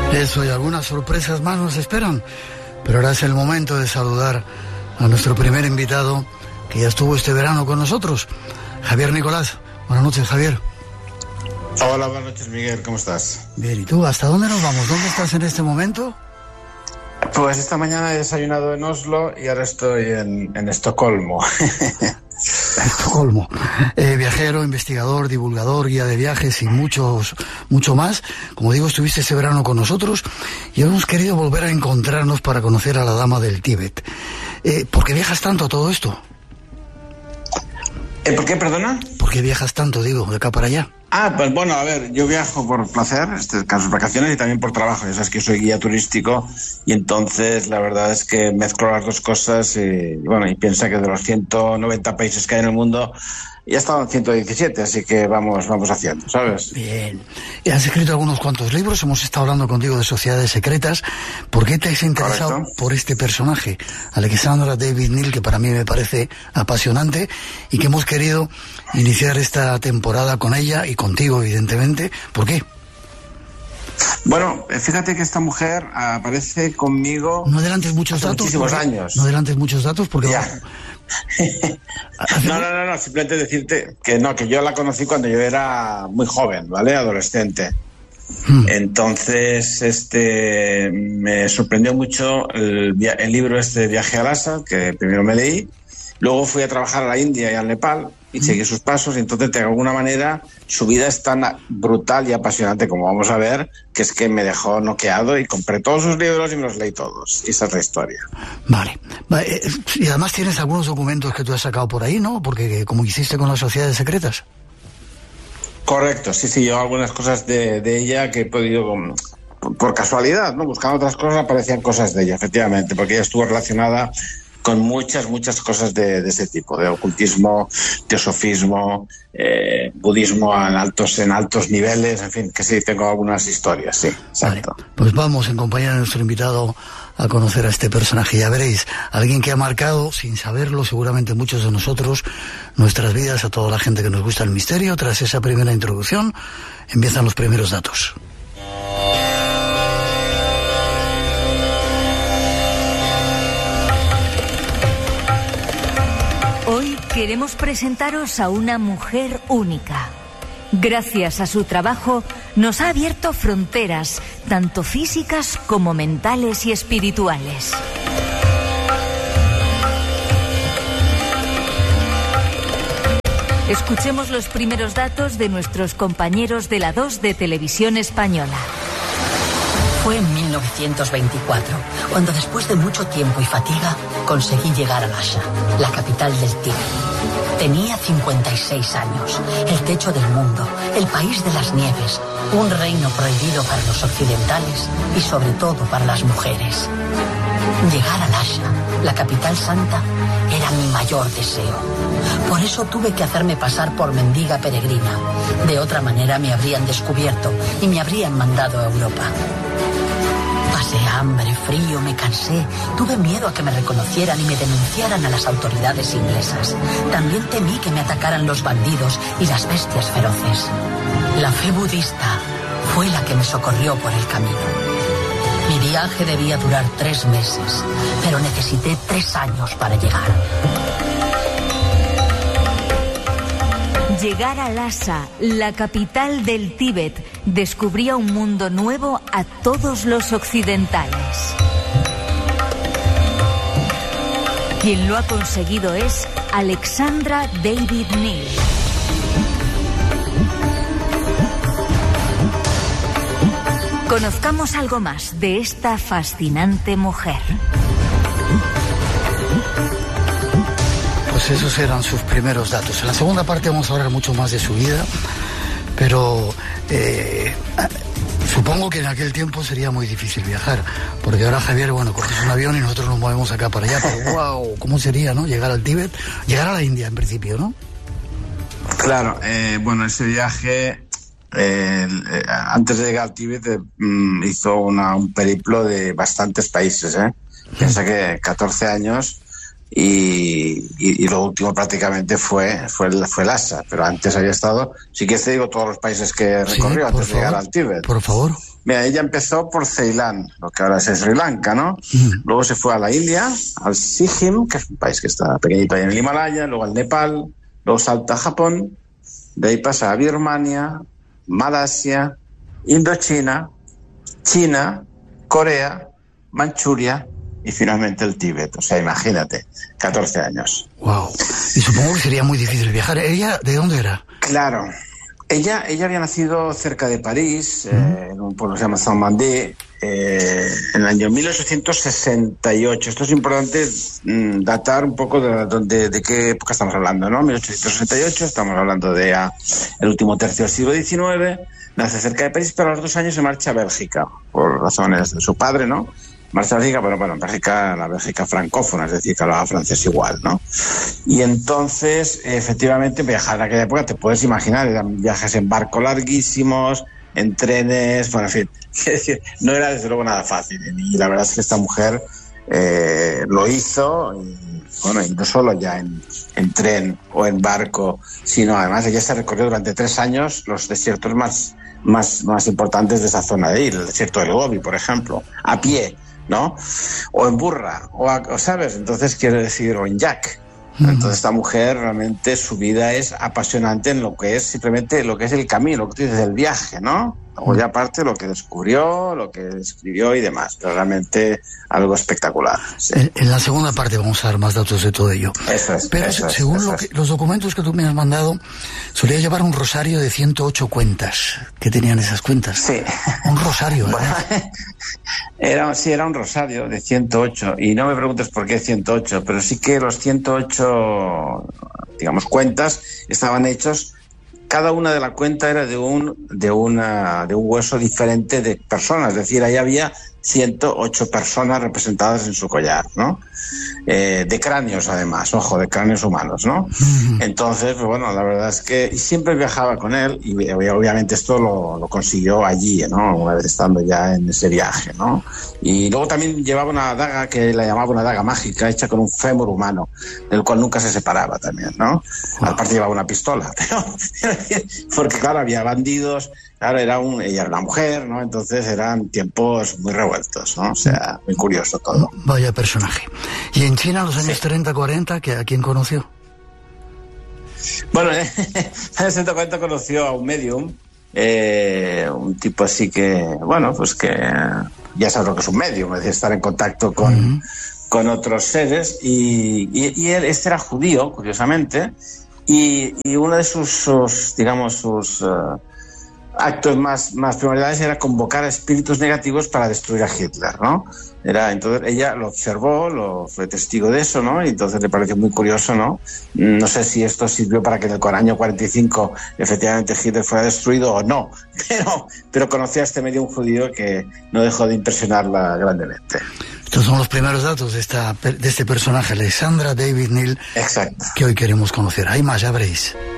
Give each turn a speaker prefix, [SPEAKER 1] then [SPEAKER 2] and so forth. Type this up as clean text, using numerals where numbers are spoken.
[SPEAKER 1] Eso, y algunas sorpresas más nos esperan. Pero ahora es el momento de saludar a nuestro primer invitado, que ya estuvo este verano con nosotros, Javier Nicolás. Buenas noches, Javier.
[SPEAKER 2] Hola, buenas noches, Miguel. ¿Cómo estás?
[SPEAKER 1] Bien, ¿y tú? ¿Hasta dónde nos vamos? ¿Dónde estás en este momento?
[SPEAKER 2] Pues esta mañana he desayunado en Oslo y ahora estoy en Estocolmo.
[SPEAKER 1] Estocolmo. Viajero, investigador, divulgador, guía de viajes y mucho más. Como digo, estuviste ese verano con nosotros y hemos querido volver a encontrarnos para conocer a la dama del Tíbet. ¿Por qué viajas tanto a todo esto?
[SPEAKER 2] ¿Por qué, perdona?
[SPEAKER 1] ¿Por qué viajas tanto, digo, de acá para allá?
[SPEAKER 2] Pues bueno, a ver, yo viajo por placer, caso vacaciones, y también por trabajo. Ya sabes que yo soy guía turístico y entonces la verdad es que mezclo las dos cosas y piensa que de los 190 países que hay en el mundo ya he estado en 117, así que vamos haciendo, ¿sabes?
[SPEAKER 1] Bien. Has escrito algunos cuantos libros, hemos estado hablando contigo de sociedades secretas. ¿Por qué te has interesado
[SPEAKER 2] Correcto.
[SPEAKER 1] por este personaje, Alexandra David Neal, que para mí me parece apasionante y que hemos querido iniciar esta temporada con ella y contigo, evidentemente? ¿Por qué?
[SPEAKER 2] Bueno, fíjate que esta mujer aparece conmigo.
[SPEAKER 1] No adelantes muchos
[SPEAKER 2] hace
[SPEAKER 1] datos.
[SPEAKER 2] muchísimos años.
[SPEAKER 1] No adelantes muchos datos porque...
[SPEAKER 2] Ya. No, simplemente decirte que no, que yo la conocí cuando yo era muy joven, ¿vale? Adolescente. Entonces, me sorprendió mucho el libro Viaje a Lhasa, que primero me leí. Luego fui a trabajar a la India y al Nepal y seguí sus pasos, y entonces de alguna manera su vida es tan brutal y apasionante como vamos a ver, que es que me dejó noqueado y compré todos sus libros y me los leí todos. Y esa es la historia.
[SPEAKER 1] Vale. Y además tienes algunos documentos que tú has sacado por ahí, ¿no? Porque como hiciste con las sociedades secretas.
[SPEAKER 2] Correcto, sí, yo algunas cosas de ella que he podido, por casualidad, ¿no? Buscando otras cosas aparecían cosas de ella, efectivamente, porque ella estuvo relacionada con muchas cosas de ese tipo, de ocultismo, teosofismo, budismo en altos niveles, en fin, que sí, tengo algunas historias, sí, exacto.
[SPEAKER 1] Vale, pues vamos en compañía de nuestro invitado a conocer a este personaje. Ya veréis, alguien que ha marcado, sin saberlo, seguramente muchos de nosotros, nuestras vidas, a toda la gente que nos gusta el misterio. Tras esa primera introducción, empiezan los primeros datos.
[SPEAKER 3] Queremos presentaros a una mujer única. Gracias a su trabajo, nos ha abierto fronteras, tanto físicas como mentales y espirituales. Escuchemos los primeros datos de nuestros compañeros de la 2 de Televisión Española.
[SPEAKER 4] Fue en 1924, cuando después de mucho tiempo y fatiga, conseguí llegar a Lhasa, la capital del Tíbet. Tenía 56 años, el techo del mundo, el país de las nieves, un reino prohibido para los occidentales y sobre todo para las mujeres. Llegar a Lhasa, la capital santa, era mi mayor deseo. Por eso tuve que hacerme pasar por mendiga peregrina. De otra manera me habrían descubierto y me habrían mandado a Europa. Pasé hambre, frío, me cansé. Tuve miedo a que me reconocieran y me denunciaran a las autoridades inglesas. También temí que me atacaran los bandidos y las bestias feroces. La fe budista fue la que me socorrió por el camino. Mi viaje debía durar 3 meses, pero necesité 3 años para llegar.
[SPEAKER 3] Llegar a Lhasa, la capital del Tíbet, descubría un mundo nuevo a todos los occidentales. Quien lo ha conseguido es Alexandra David Neal. Conozcamos algo más de esta fascinante mujer.
[SPEAKER 1] Pues esos eran sus primeros datos. En la segunda parte vamos a hablar mucho más de su vida, pero supongo que en aquel tiempo sería muy difícil viajar, porque ahora, Javier, coges un avión y nosotros nos movemos acá para allá, pero wow, ¿cómo sería, no? Llegar al Tíbet, llegar a la India en principio, ¿no?
[SPEAKER 2] Claro, ese viaje, antes de llegar al Tíbet, hizo un periplo de bastantes países, Piensa que 14 años. Y lo último prácticamente fue Lhasa, pero antes había estado, sí que te digo todos los países que recorrió antes de llegar al Tíbet.
[SPEAKER 1] Por favor.
[SPEAKER 2] Mira, ella empezó por Ceilán, lo que ahora es Sri Lanka, ¿no? Luego se fue a la India, al Sikkim, que es un país que está pequeñito ahí en el Himalaya, luego al Nepal, luego salta a Japón, de ahí pasa a Birmania, Malasia, Indochina, China, Corea, Manchuria y finalmente el Tíbet. O sea, imagínate, 14 años.
[SPEAKER 1] Wow. Y supongo que sería muy difícil viajar. ¿Ella de dónde era?
[SPEAKER 2] Claro. Ella había nacido cerca de París, en un pueblo que se llama Saint-Mandé, en el año 1868. Esto es importante datar un poco de qué época estamos hablando, ¿no? 1868, estamos hablando de el último tercio del siglo XIX. Nace cerca de París, pero a los 2 años se marcha a Bélgica, por razones de su padre, ¿no? Marcha a Bélgica, pero bueno, en Bélgica, la Bélgica francófona, es decir, que hablaba francés igual, ¿no? Y entonces, efectivamente, viajar en aquella época, te puedes imaginar, eran viajes en barco larguísimos, en trenes, bueno, en fin, es decir, no era desde luego nada fácil. Y la verdad es que esta mujer lo hizo, y, bueno, y no solo ya en tren o en barco, sino además ella se recorrió durante 3 años los desiertos más importantes de esa zona de ahí, el desierto del Gobi, por ejemplo, a pie, ¿no? O en burra, o ¿sabes? Entonces quiero decir, o en yak. Entonces esta mujer realmente su vida es apasionante en lo que es simplemente lo que es el camino, lo que tú dices, el viaje, ¿no? Luego ya aparte lo que descubrió, lo que escribió y demás, pero realmente algo espectacular. Sí.
[SPEAKER 1] En la segunda parte vamos a dar más datos de todo ello.
[SPEAKER 2] Eso es.
[SPEAKER 1] Pero según los documentos que tú me has mandado, solía llevar un rosario de 108 cuentas. ¿Qué tenían esas cuentas?
[SPEAKER 2] Sí.
[SPEAKER 1] Un rosario, ¿verdad?
[SPEAKER 2] Era un rosario de 108, y no me preguntes por qué 108, pero sí que los 108, digamos, cuentas estaban hechos. Cada una de la cuenta era de un hueso diferente de personas, es decir, ahí había 108 personas representadas en su collar, ¿no? De cráneos, además, ojo, de cráneos humanos, ¿no? Entonces, pues bueno, la verdad es que siempre viajaba con él, y obviamente esto lo consiguió allí, ¿no? Una vez estando ya en ese viaje, ¿no? Y luego también llevaba una daga que la llamaba una daga mágica, hecha con un fémur humano, del cual nunca se separaba también, ¿no? Aparte llevaba una pistola, pero porque claro, había bandidos. Claro, ella era una mujer, ¿no? Entonces eran tiempos muy revueltos, ¿no? O sea, muy curioso todo.
[SPEAKER 1] Vaya personaje. ¿Y en China, los años 30, 40, ¿a quién conoció?
[SPEAKER 2] Bueno, en los años 30, 40 conoció a un medium, un tipo así que, bueno, pues que ya sabes lo que es un medium, es decir, estar en contacto con otros seres, y él, este era judío, curiosamente, y uno de sus actos más primordiales era convocar a espíritus negativos para destruir a Hitler, ¿no? Entonces ella lo observó, fue testigo de eso, ¿no? Y entonces le pareció muy curioso, ¿no? No sé si esto sirvió para que en el año 45 efectivamente Hitler fuera destruido o no, pero conocía a este medium judío que no dejó de impresionarla grandemente.
[SPEAKER 1] Estos son los primeros datos de este personaje, Alexandra David Neal,
[SPEAKER 2] exacto,
[SPEAKER 1] que hoy queremos conocer. Hay más, ya veréis.